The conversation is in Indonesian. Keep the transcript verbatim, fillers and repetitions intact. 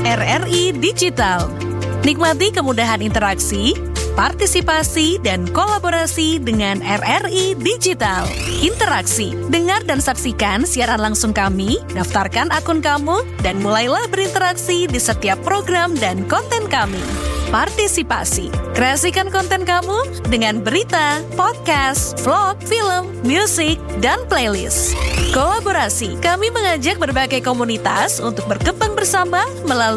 R R I Digital. Nikmati kemudahan interaksi, partisipasi, dan kolaborasi dengan R R I Digital. Interaksi, dengar dan saksikan siaran langsung kami, daftarkan akun kamu, dan mulailah berinteraksi di setiap program dan konten kami. Partisipasi, kreasikan konten kamu dengan berita, podcast, vlog, film, musik, dan playlist. Kolaborasi, kami mengajak berbagai komunitas untuk berkembang bersama melalui